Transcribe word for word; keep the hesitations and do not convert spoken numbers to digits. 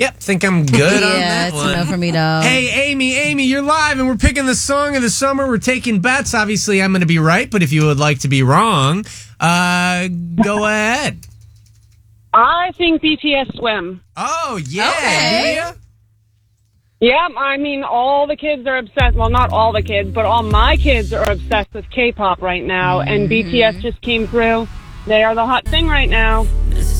Yep, think I'm good on Yeah, that it's one. a no for me, though. Hey, Amy, Amy, you're live, and we're picking the song of the summer. We're taking bets. Obviously, I'm going to be right, but if you would like to be wrong, uh, go ahead. I think B T S Swim. Oh, yeah. Okay. Do ya? Yeah, I mean, all the kids are obsessed. Well, not all the kids, but all my kids are obsessed with K-pop right now, and B T S just came through. They are the hot thing right now.